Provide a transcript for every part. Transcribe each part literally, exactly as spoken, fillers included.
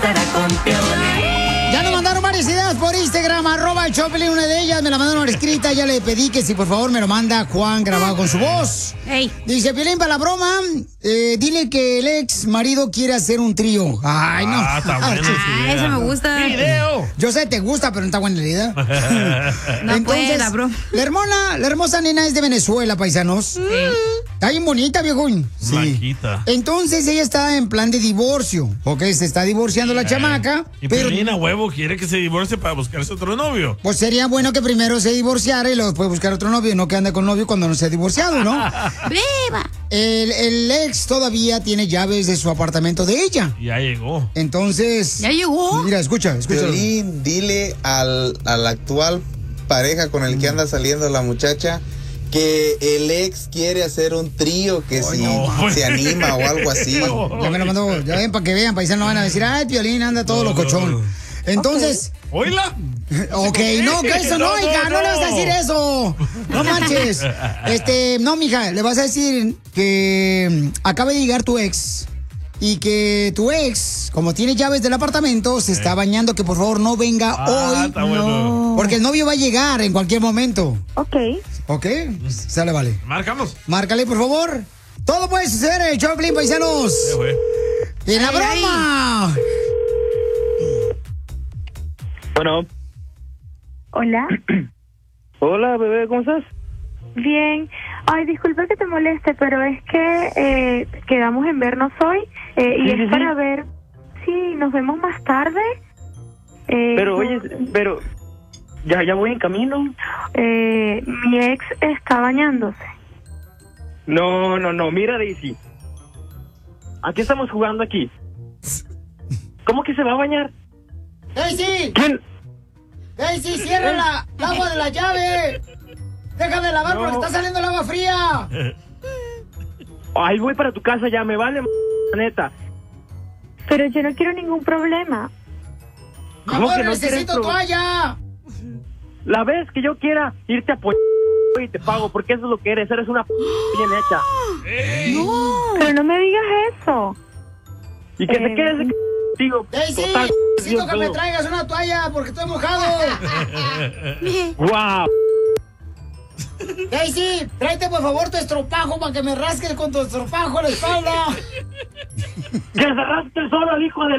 Ya nos mandaron varias ideas por Instagram, arroba el Choplin. Una de ellas me la mandaron escrita. Ya le pedí que si por favor me lo manda Juan grabado con su voz. Hey. Dice, Piolín, para la broma, eh, dile que el ex marido quiere hacer un trío. Ay, no. Ah, está bueno. Ah, eso me gusta. Video. Yo sé, te gusta, pero no está buena la idea. No Entonces, puede, la broma. La hermana, la hermosa nena es de Venezuela, paisanos. Sí. Está bien bonita, viejón. Sí. Blanquita. Entonces ella está en plan de divorcio, ¿ok? Se está divorciando la chamaca. Y pero Piolín a huevo quiere que se divorcie para buscarse otro novio. pues sería bueno que primero se divorciara y luego después buscar otro novio, no que ande con novio cuando no se ha divorciado, ¿no? ¡Viva! El, el ex todavía tiene llaves de su apartamento de ella. Ya llegó. Entonces... ¿Ya llegó? Mira, escucha, escucha. Piolín, dile al, a la actual pareja con el que anda saliendo la muchacha que el ex quiere hacer un trío, que Ay, si no. se anima o algo así. Ya me lo mandó, ya ven, para que vean, paisanos van a decir, ay, Piolín anda todo locochón. Entonces... ¿Oíla? Ok, no, que eso no, No, hija, no, no le vas a no. decir eso. No manches. Este, no, mija, le vas a decir que mm, acaba de llegar tu ex y que tu ex, como tiene llaves del apartamento, se está bañando, que por favor no venga Ah, hoy. está bueno. Porque el novio va a llegar en cualquier momento. Ok. ¿Ok? Sale, vale. Marcamos. Márcale, por favor. Todo puede suceder en el Choplin, paisanos. Eh, güey. ¡En la Ay, broma! Bueno, Hola. hola bebé, ¿cómo estás? Bien. Ay, disculpa que te moleste, pero es que eh, quedamos en vernos hoy eh, y Sí, es sí, sí. para ver si nos vemos más tarde. Eh, Pero yo- oye, pero ya ya voy en camino. eh, mi ex está bañándose. No, no, no, mira Daisy. ¿A qué estamos jugando aquí? ¿Cómo que se va a bañar? ¡Daisy! ¿Quién? ¡Daisy, cierra la, el agua de la llave! ¡Déjame lavar No. porque está saliendo el agua fría! Ay, voy para tu casa ya, me vale m- neta. Pero yo no quiero ningún problema. ¡Mi ¿Cómo amor, que no necesito quieres pro- toalla! La vez que yo quiera irte a po y te pago, porque eso es lo que eres, eres una p bien hecha. Pero no me digas eso. Y que Eh, te quedes contigo. ¡Daisy! total, Necesito Dios que me mío. traigas una toalla porque estoy mojado. Guau. ¡Daisy! Tráete por favor tu estropajo para que me rasques con tu estropajo la espalda. Que se rasque solo el hijo de...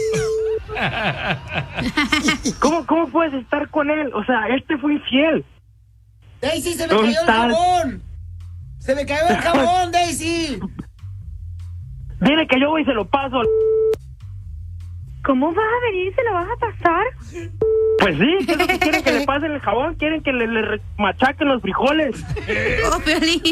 ¿Cómo, ¿Cómo puedes estar con él? O sea, él te fue infiel. ¡Daisy, se me ¿Dónde cayó el estás? jabón! ¡Se me cayó el jabón, Daisy! Dile que yo voy y se lo paso. ¿Cómo vas a venir y se lo vas a pasar? Pues sí, ¿qué es lo que quieren que le pasen el jabón? Quieren que le, le re- machaquen los frijoles. Oh, Piolín.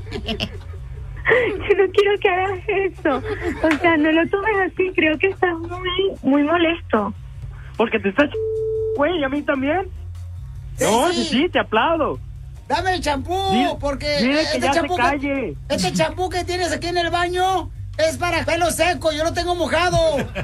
Yo no quiero que hagas eso. O sea, no lo tomes así. Creo que estás muy, muy molesto. Porque te estás... ch- Güey, ¿a mí también? No, sí, sí, te aplaudo. ¡Dame el champú! Dile- Porque dile que este ya se champú que- calle. este champú que tienes aquí en el baño es para pelo seco, yo lo tengo mojado.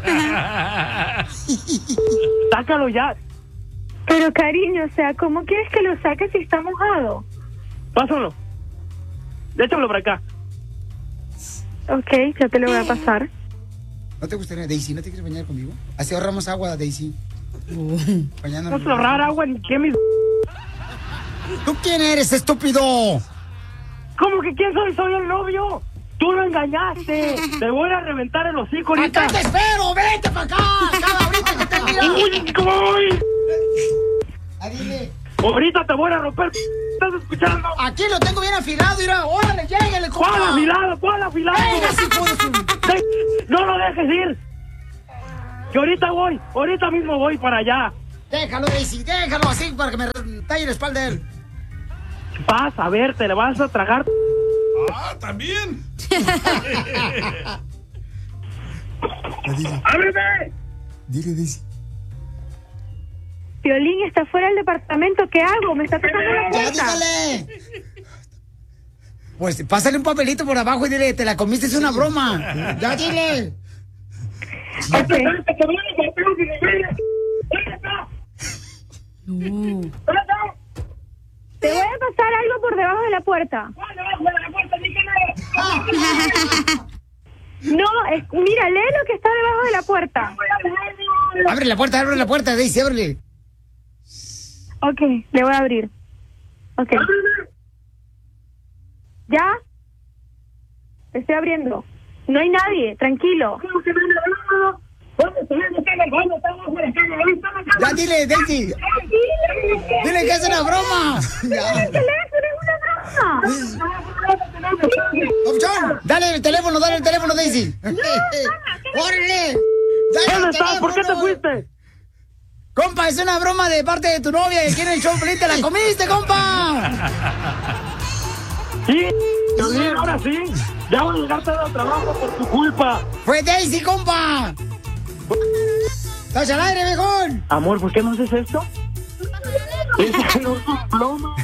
Sácalo ya. Pero cariño, o sea, ¿cómo quieres que lo saques si está mojado? Pásalo. Échamelo para acá. Ok, yo te lo voy a pasar. ¿No te gustaría, Daisy, no te quieres bañar conmigo? Así ahorramos agua, Daisy. Bañándonos. No se ahorrar agua ni que mis... ¿Tú quién eres, estúpido? ¿Cómo que quién soy? Soy el novio. Tú lo engañaste. Te voy a reventar el hocico ahorita. ¡Acá te espero! ¡Vete para acá! ¡Acá ahorita que te mira! ¡Uy, voy! Ah, dile. Ahorita te voy a romper. ¿Estás escuchando? Aquí lo tengo bien afilado, mira. ¡Órale, lléguele, compa! ¿Cuál afilado? ¿Cuál afilado? Venga, sí, hijo de su- De- No lo dejes ir. Que ahorita voy. Ahorita mismo voy para allá. Déjalo, Daisy, déjalo así para que me talle la espalda de él. Vas a ver, te le vas a tragar. Ah, también. ¡Ábreme! Dile, Daisy. Piolín está fuera del departamento. ¿Qué hago? Me está tocando la ¡Ya puerta. dígale! Pues pásale un papelito por abajo y dile, te la comiste, es una broma. ¡Ya dile! Ok. Te voy a pasar algo por debajo de la puerta. No, es, mira, lee lo que está debajo de la puerta. Abre la puerta, abre la puerta, Daisy, ábrele. Ok, le voy a abrir. Ok. ¿Ya? Estoy abriendo. No hay nadie, tranquilo. Ya, dile, Daisy. Dile que es una broma. Ya. Opción, dale el teléfono, dale el teléfono, Daisy. ¡Órale! ¿Dónde estás? ¿Por qué te fuiste? Compa, es una broma de parte de tu novia y quiere el show, Pelín, te la comiste, compa. Sí, sí, ahora sí. Ya voy a llegar tarde al trabajo por tu culpa. Fue Daisy, compa. ¡Estás al aire, viejón! Amor, ¿por qué no haces esto? Ese no es un ploma.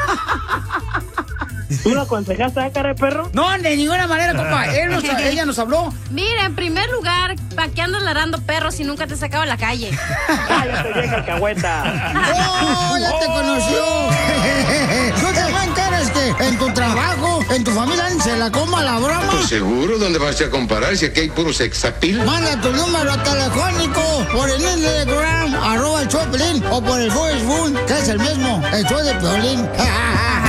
¿Tú lo aconsejaste a cara de perro? No, de ninguna manera, compa. Él nos, ella nos habló. Mira, en primer lugar, ¿para qué andas ladrando perros si nunca te sacaba a la calle? ¡Cállate, vieja alcahueta! ¡Oh, ya te conoció! ¿Tú te enteras que en tu trabajo, en tu familia, se la coma la broma? Pues seguro, ¿dónde vas a comparar si aquí hay puro sexapil? Manda tu número telefónico por el Instagram, arroba el show de Piolín, o por el Facebook, que es el mismo, el show de Piolín.